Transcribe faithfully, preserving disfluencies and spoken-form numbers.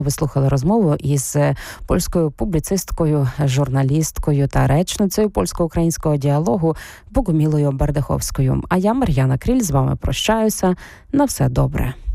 Ви слухали розмову із польською публіцисткою, журналісткою та речницею польсько-українського діалогу Богомілою Бардаховською. А я, Мар'яна Кріль, з вами прощаюся. На все добре.